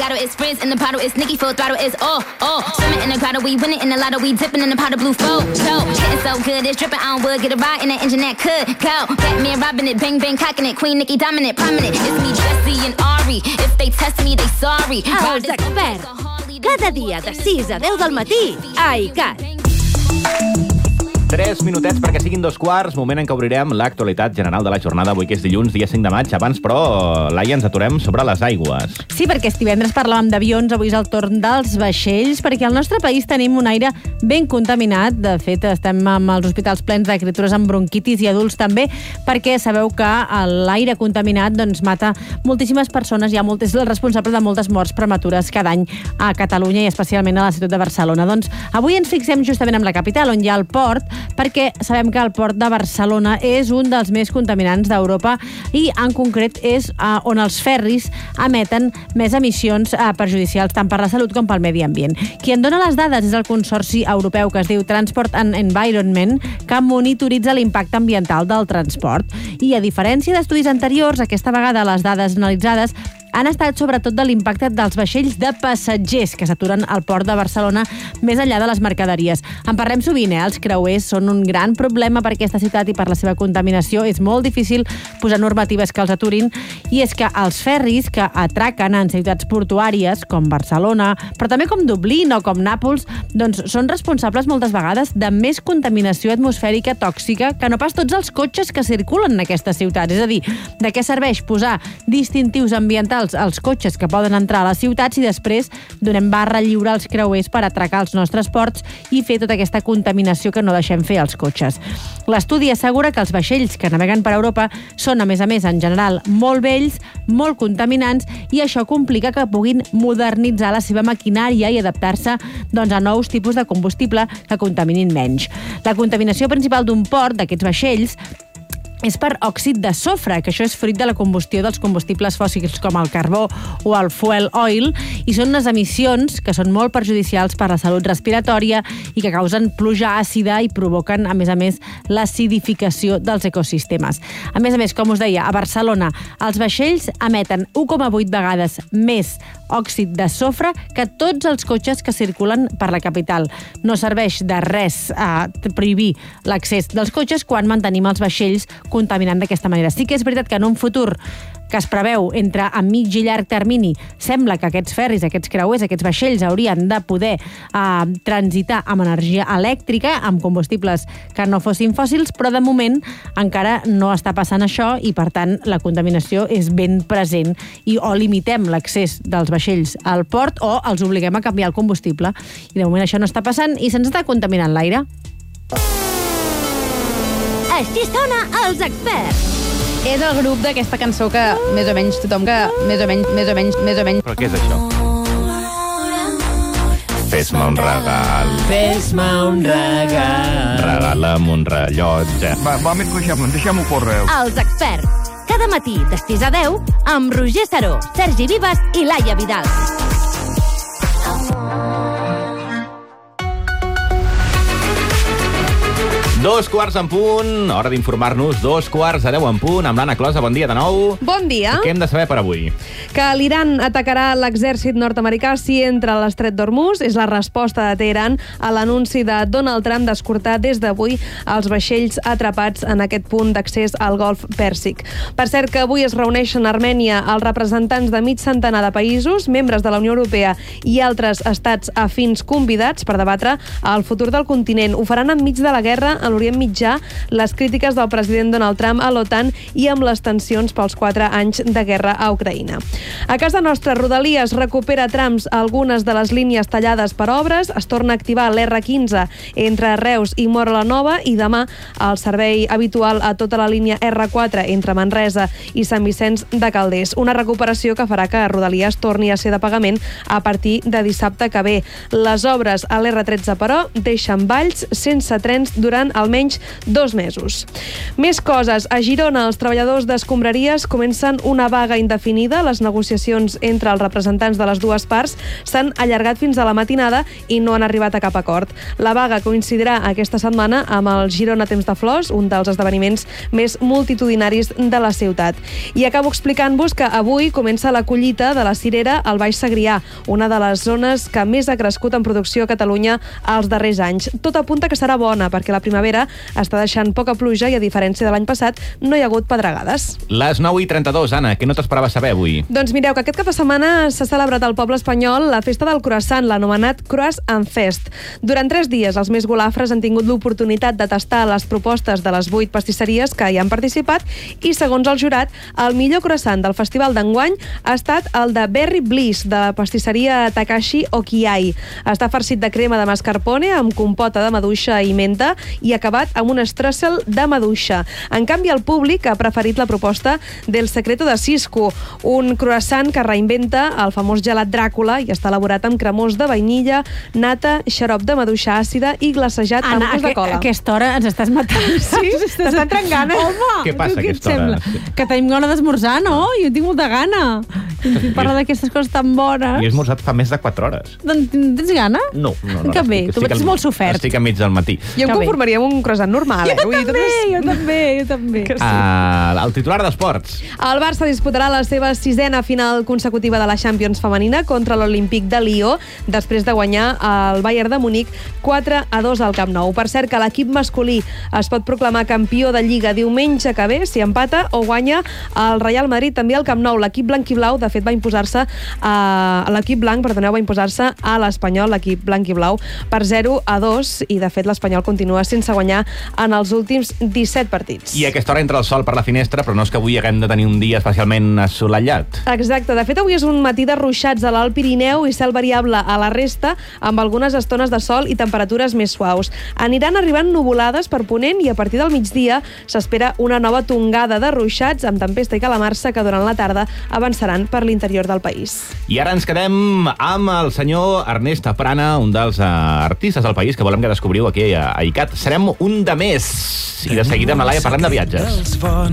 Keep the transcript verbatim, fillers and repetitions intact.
Moscato is Frizz in the bottle, it's Nicki full throttle, it's oh, oh. Swimming in the grotto, we winning in the lotto, we dipping in the pot of blue flow. So, getting so good, it's dripping on wood, get a ride in the engine that could go. Batman robbing it, bang bang cocking it, Queen Nicki dominant, prominent. It's me, Jessie and Ari. If they test me, they sorry. Els experts. Cada dia de sis a deu del matí a I C A T. Tres minutets perquè siguin dos quarts, moment en què obrirem l'actualitat general de la jornada, avui que és dilluns, dia cinc de maig. Abans, però, Laia, ens aturem sobre les aigües. Sí, perquè este divendres parlàvem d'avions, avui és el torn dels vaixells, perquè al nostre país tenim un aire ben contaminat. De fet, estem amb els hospitals plens de criatures amb bronquitis i adults també, perquè sabeu que l'aire contaminat doncs, mata moltíssimes persones, hi ha molt, és el responsable de moltes morts prematures cada any a Catalunya i especialment a la ciutat de Barcelona. Doncs avui ens fixem justament en la capital, on hi ha el port, perquè sabem que el port de Barcelona és un dels més contaminants d'Europa i en concret és uh, on els ferris emeten més emissions uh, perjudicials tant per la salut com pel medi ambient. Qui en dona les dades és el consorci europeu que es diu Transport and Environment, que monitoritza l'impacte ambiental del transport. I a diferència d'estudis anteriors, aquesta vegada les dades analitzades han estat sobretot de l'impacte dels vaixells de passatgers que s'aturen al port de Barcelona més enllà de les mercaderies. En parlem sovint, eh? Els creuers són un gran problema per aquesta ciutat i per la seva contaminació. És molt difícil posar normatives que els aturin i és que els ferris que atraquen en ciutats portuàries com Barcelona, però també com Dublín o com Nàpols, doncs són responsables moltes vegades de més contaminació atmosfèrica tòxica que no pas tots els cotxes que circulen en aquestes ciutats. És a dir, de què serveix posar distintius ambientals als cotxes que poden entrar a les ciutats i després donem barra lliure als creuers per atracar els nostres ports i fer tota aquesta contaminació que no deixem fer als cotxes. L'estudi assegura que els vaixells que naveguen per Europa són, a més a més, en general, molt vells, molt contaminants i això complica que puguin modernitzar la seva maquinària i adaptar-se doncs, a nous tipus de combustible que contaminin menys. La contaminació principal d'un port, d'aquests vaixells, és per òxid de sofre, que això és fruit de la combustió dels combustibles fòssils com el carbó o el fuel oil, i són unes emissions que són molt perjudicials per a la salut respiratòria i que causen pluja àcida i provoquen, a més a més, l'acidificació dels ecosistemes. A més a més, com us deia, a Barcelona els vaixells emeten u coma vuit vegades més òxid de sofre que tots els cotxes que circulen per la capital. No serveix de res a prohibir l'accés dels cotxes quan mantenim els vaixells contaminant d'aquesta manera. Sí que és veritat que en un futur que es preveu entre a mig i llarg termini sembla que aquests ferris, aquests creuers, aquests vaixells haurien de poder eh, transitar amb energia elèctrica, amb combustibles que no fossin fòssils, però de moment encara no està passant això i, per tant, la contaminació és ben present i o limitem l'accés dels vaixells al port o els obliguem a canviar el combustible. I de moment això no està passant i se'ns està contaminant l'aire. Així sona Els Experts. És el grup d'aquesta cançó que més o menys tothom que més o menys, més o menys, més o menys... Però què és això? Fes-me un regal. Fes-me un regal. Regala'm un rellotge. Va, va més deixem-ho, deixem-ho córrer. Els Experts. Cada matí de sis a deu amb Roger Saró, Sergi Vives i Laia Vidal. Dos quarts en punt, hora d'informar-nos, dos quarts a deu en punt, amb l'Anna Closa. Bon dia de nou. Bon dia. Què hem de saber per avui? Que l'Iran atacarà l'exèrcit nord-americà si entra a l'estret d'Hormuz és la resposta de Teheran a l'anunci de Donald Trump d'escortar des d'avui els vaixells atrapats en aquest punt d'accés al Golf Pèrsic. Per cert, que avui es reuneixen a Armènia els representants de mig centenar de països, membres de la Unió Europea i altres estats afins convidats per debatre el futur del continent. Ho faran enmig de la guerra a l'Orient Mitjà, les crítiques del president Donald Trump a l'OTAN i amb les tensions pels quatre anys de guerra a Ucraïna. A casa nostra, Rodalies recupera trams a algunes de les línies tallades per obres, es torna a activar l'erre quinze entre Reus i Móra la Nova i demà el servei habitual a tota la línia erre quatre entre Manresa i Sant Vicenç de Calders. Una recuperació que farà que Rodalies torni a ser de pagament a partir de dissabte que ve. Les obres a l'erre tretze, però, deixen valls sense trens durant el almenys dos mesos. Més coses. A Girona, els treballadors d'escombraries comencen una vaga indefinida. Les negociacions entre els representants de les dues parts s'han allargat fins a la matinada i no han arribat a cap acord. La vaga coincidirà aquesta setmana amb el Girona Temps de Flors, un dels esdeveniments més multitudinaris de la ciutat. I acabo explicant-vos que avui comença la collita de la cirera al Baix Segrià, una de les zones que més ha crescut en producció a Catalunya els darrers anys. Tot apunta que serà bona, perquè la primavera està deixant poca pluja i, a diferència de l'any passat, no hi ha hagut pedregades. Les nou i trenta-dos, Anna, què no t'esperaves saber avui? Doncs mireu, que aquest cap de setmana s'ha celebrat al poble espanyol la festa del croissant, l'anomenat Croissant Fest. Durant tres dies, els més golafres han tingut l'oportunitat de tastar les propostes de les vuit pastisseries que hi han participat i, segons el jurat, el millor croissant del festival d'enguany ha estat el de Berry Bliss, de la pastisseria Takashi Okiai. Està farcit de crema de mascarpone amb compota de maduixa i menta i acabat amb un strudel de maduixa. En canvi, el públic ha preferit la proposta del Secreto de Cisco, un croissant que reinventa el famós gelat Dràcula i està elaborat amb cremós de vainilla, nata, xarop de maduixa àcida i glacejat Anna, amb gust de cola. a aquesta hora ens estàs matant. Sí? T'estan trencant ganes? Home, Què passa a què et aquesta hora? sembla? Que tenim gana d'esmorzar, no? Jo tinc molta gana. I parlar d'aquestes coses tan bones. Jo he esmorzat fa més de quatre hores. Doncs tens gana? No, no, no. Que bé, estic- tu estic ets al- molt sofert. Estic a mig del matí. Jo em Que bé. conformaria amb un croissant normal, eh? Jo Vull dir, també, totes- jo també, jo també. Que sí. Uh, el titular d'esports. El Barça disputarà la seva sisena final consecutiva de la Champions femenina contra l'Olímpic de Lió, després de guanyar el Bayern de Múnich quatre a dos al Camp Nou. Per cert, que l'equip masculí es pot proclamar campió de Lliga diumenge que ve, si empata o guanya el Real Madrid també al Camp Nou. L'equip blanc i blau, de fet, va imposar-se a l'equip blanc, perdoneu, va imposar-se a l'Espanyol, l'equip blanc i blau, per zero a dos, i de fet l'Espanyol continua sense guanyar en els últims disset partits. I a aquesta hora entra el sol per la finestra, però no és que avui haguem de tenir un dia especialment assolellat. Exacte. De fet, avui és un matí de ruixats a l'Alt Pirineu i cel variable a la resta, amb algunes estones de sol i temperatures més suaus. Aniran arribant nuvolades per ponent i a partir del migdia s'espera una nova tongada de ruixats amb tempesta i calamarsa que durant la tarda avançaran per l'interior del país. I ara ens quedem amb el senyor Ernest Aprana, un dels uh, artistes del país que volem que descobriu aquí a, a I C A T. Serem un de més. I de seguida amb la Laia parlem de viatges.